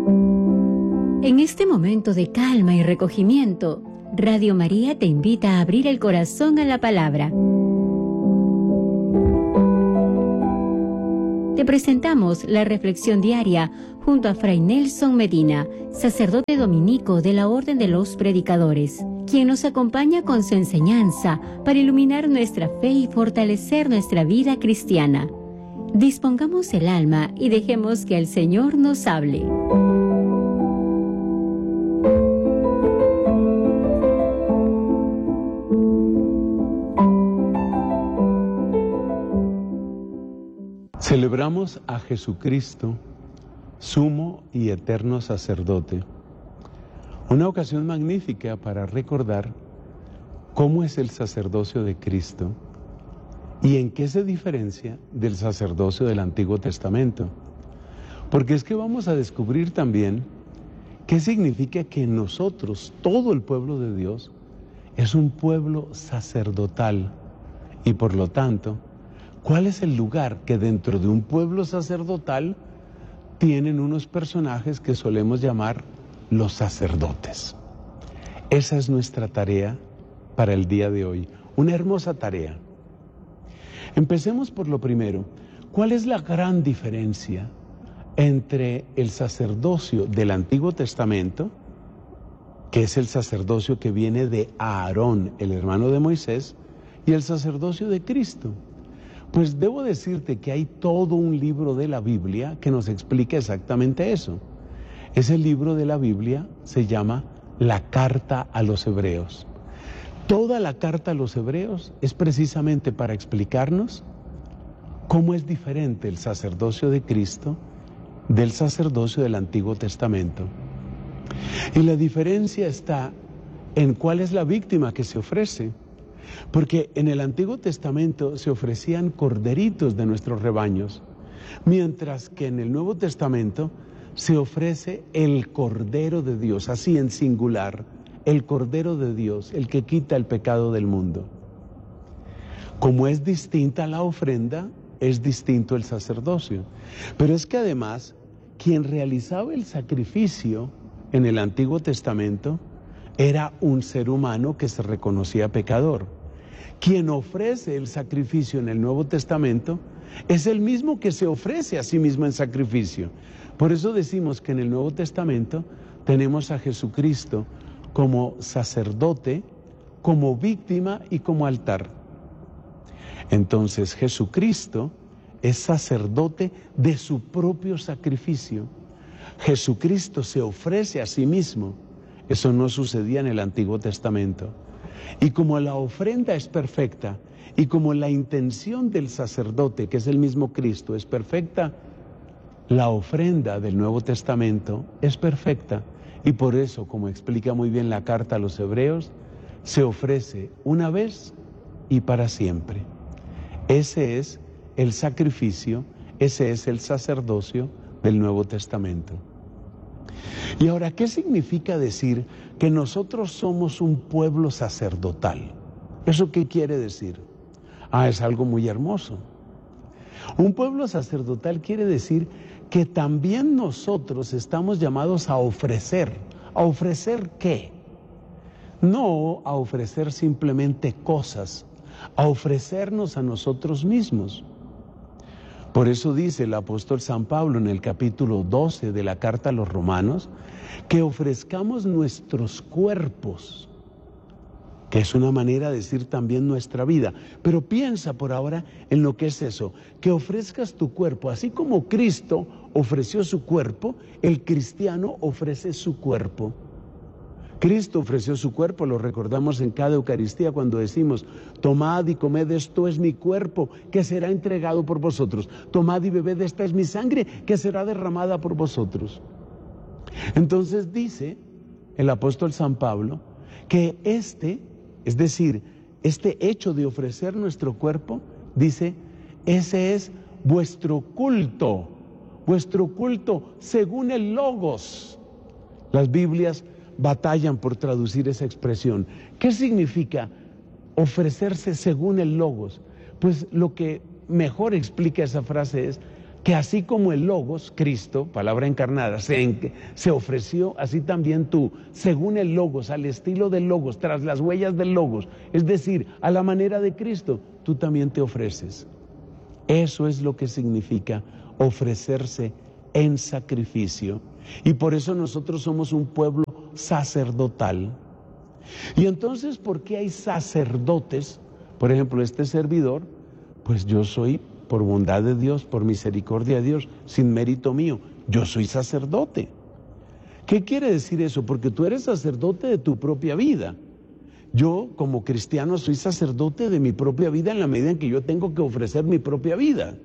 En este momento de calma y recogimiento, Radio María te invita a abrir el corazón a la palabra. Te presentamos la reflexión diaria junto a Fray Nelson Medina, sacerdote dominico de la Orden de los Predicadores, quien nos acompaña con su enseñanza para iluminar nuestra fe y fortalecer nuestra vida cristiana. Dispongamos el alma y dejemos que el Señor nos hable. Celebramos a Jesucristo, sumo y eterno sacerdote. Una ocasión magnífica para recordar cómo es el sacerdocio de Cristo y en qué se diferencia del sacerdocio del Antiguo Testamento. Porque es que vamos a descubrir también qué significa que nosotros, todo el pueblo de Dios, es un pueblo sacerdotal y por lo tanto, ¿cuál es el lugar que dentro de un pueblo sacerdotal tienen unos personajes que solemos llamar los sacerdotes? Esa es nuestra tarea para el día de hoy, una hermosa tarea. Empecemos por lo primero. ¿Cuál es la gran diferencia entre el sacerdocio del Antiguo Testamento, que es el sacerdocio que viene de Aarón, el hermano de Moisés, y el sacerdocio de Cristo? Pues debo decirte que hay todo un libro de la Biblia que nos explica exactamente eso. Ese libro de la Biblia se llama la Carta a los Hebreos. Toda la Carta a los Hebreos es precisamente para explicarnos cómo es diferente el sacerdocio de Cristo del sacerdocio del Antiguo Testamento. Y la diferencia está en cuál es la víctima que se ofrece. Porque en el Antiguo Testamento se ofrecían corderitos de nuestros rebaños, mientras que en el Nuevo Testamento se ofrece el Cordero de Dios, así en singular, el Cordero de Dios, el que quita el pecado del mundo. Como es distinta la ofrenda, es distinto el sacerdocio. Pero es que además, quien realizaba el sacrificio en el Antiguo Testamento era un ser humano que se reconocía pecador. Quien ofrece el sacrificio en el Nuevo Testamento es el mismo que se ofrece a sí mismo en sacrificio. Por eso decimos que en el Nuevo Testamento tenemos a Jesucristo como sacerdote, como víctima y como altar. Entonces Jesucristo es sacerdote de su propio sacrificio. Jesucristo se ofrece a sí mismo. Eso no sucedía en el Antiguo Testamento. Y como la ofrenda es perfecta, y como la intención del sacerdote, que es el mismo Cristo, es perfecta, la ofrenda del Nuevo Testamento es perfecta. Y por eso, como explica muy bien la carta a los Hebreos, se ofrece una vez y para siempre. Ese es el sacrificio, ese es el sacerdocio del Nuevo Testamento. Y ahora, ¿qué significa decir que nosotros somos un pueblo sacerdotal? ¿Eso qué quiere decir? Es algo muy hermoso. Un pueblo sacerdotal quiere decir que también nosotros estamos llamados a ofrecer. ¿A ofrecer qué? No a ofrecer simplemente cosas, a ofrecernos a nosotros mismos. Por eso dice el apóstol San Pablo en el capítulo 12 de la carta a los Romanos, que ofrezcamos nuestros cuerpos, que es una manera de decir también nuestra vida. Pero piensa por ahora en lo que es eso, que ofrezcas tu cuerpo, así como Cristo ofreció su cuerpo, el cristiano ofrece su cuerpo. Cristo ofreció su cuerpo, lo recordamos en cada Eucaristía cuando decimos: tomad y comed, esto es mi cuerpo que será entregado por vosotros. Tomad y bebed, esta es mi sangre que será derramada por vosotros. Entonces dice el apóstol San Pablo que es decir, este hecho de ofrecer nuestro cuerpo, dice, ese es vuestro culto según el Logos. Las Biblias batallan por traducir esa expresión. ¿Qué significa ofrecerse según el Logos? Pues lo que mejor explica esa frase es que así como el Logos, Cristo, palabra encarnada, se ofreció, así también tú, según el Logos, al estilo del Logos, tras las huellas del Logos, es decir, a la manera de Cristo, tú también te ofreces. Eso es lo que significa ofrecerse en sacrificio. Y por eso nosotros somos un pueblo sacerdotal. Y entonces, ¿por qué hay sacerdotes? Por ejemplo, este servidor, pues yo soy, por bondad de Dios, por misericordia de Dios, sin mérito mío, yo soy sacerdote. ¿Qué quiere decir eso? Porque tú eres sacerdote de tu propia vida. Yo, como cristiano, soy sacerdote de mi propia vida en la medida en que yo tengo que ofrecer mi propia vida.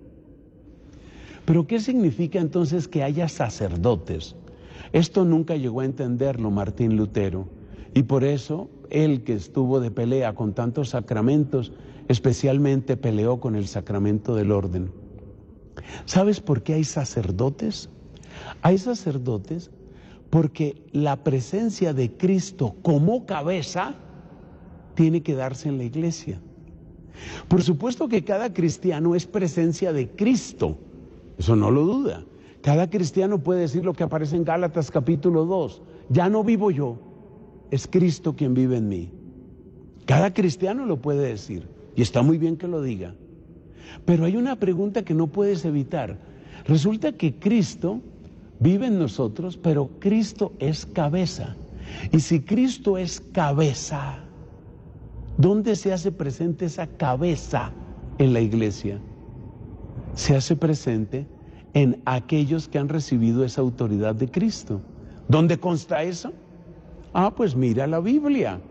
Pero ¿qué significa entonces que haya sacerdotes? Esto nunca llegó a entenderlo Martín Lutero, y por eso él, que estuvo de pelea con tantos sacramentos, especialmente peleó con el sacramento del orden. ¿Sabes por qué hay sacerdotes? Hay sacerdotes porque la presencia de Cristo como cabeza tiene que darse en la iglesia. Por supuesto que cada cristiano es presencia de Cristo, eso no lo duda. Cada cristiano puede decir lo que aparece en Gálatas capítulo 2, ya no vivo yo, es Cristo quien vive en mí. Cada cristiano lo puede decir, y está muy bien que lo diga. Pero hay una pregunta que no puedes evitar. Resulta que Cristo vive en nosotros, pero Cristo es cabeza. Y si Cristo es cabeza, ¿dónde se hace presente esa cabeza en la iglesia? Se hace presente en aquellos que han recibido esa autoridad de Cristo. ¿Dónde consta eso? Pues mira la Biblia,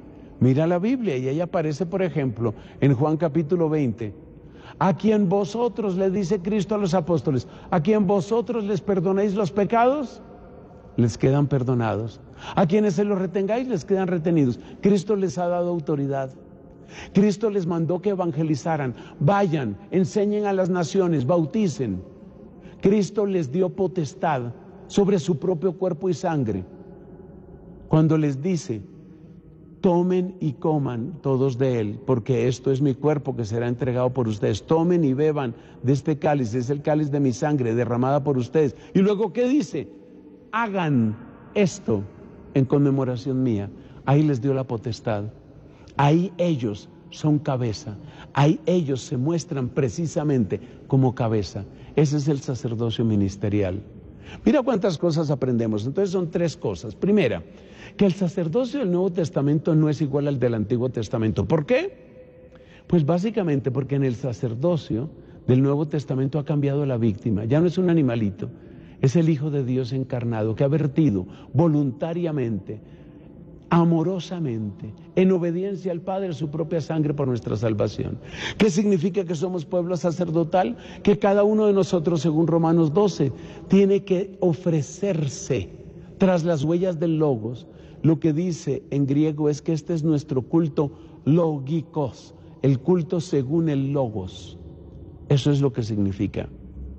y ahí aparece, por ejemplo, en Juan capítulo 20, a quien vosotros, le dice Cristo a los apóstoles, a quien vosotros les perdonéis los pecados, les quedan perdonados. A quienes se los retengáis, les quedan retenidos. Cristo les ha dado autoridad. Cristo les mandó que evangelizaran, vayan, enseñen a las naciones, bauticen. Cristo les dio potestad sobre su propio cuerpo y sangre. Cuando les dice, tomen y coman todos de él, porque esto es mi cuerpo que será entregado por ustedes. Tomen y beban de este cáliz, es el cáliz de mi sangre derramada por ustedes. Y luego, ¿qué dice? Hagan esto en conmemoración mía. Ahí les dio la potestad. Ahí ellos son cabeza. Ahí ellos se muestran precisamente como cabeza. Ese es el sacerdocio ministerial. Mira cuántas cosas aprendemos. Entonces son tres cosas. Primera, que el sacerdocio del Nuevo Testamento no es igual al del Antiguo Testamento. ¿Por qué? Pues básicamente porque en el sacerdocio del Nuevo Testamento ha cambiado la víctima. Ya no es un animalito, es el Hijo de Dios encarnado que ha vertido voluntariamente, amorosamente, en obediencia al Padre, su propia sangre por nuestra salvación. ¿Qué significa que somos pueblo sacerdotal? Que cada uno de nosotros, según Romanos 12, tiene que ofrecerse tras las huellas del Logos. Lo que dice en griego es que este es nuestro culto lógicos, el culto según el Logos. Eso es lo que significa.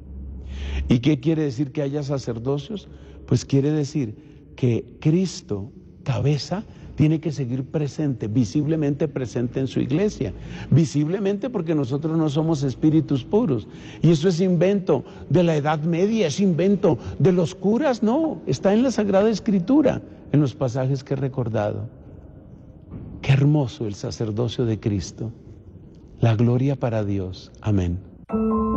¿Y qué quiere decir que haya sacerdocios? Pues quiere decir que Cristo, cabeza, tiene que seguir presente, visiblemente presente en su iglesia. Visiblemente porque nosotros no somos espíritus puros. Y eso es invento de la Edad Media, es invento de los curas, no. Está en la Sagrada Escritura, en los pasajes que he recordado. Qué hermoso el sacerdocio de Cristo. La gloria para Dios. Amén.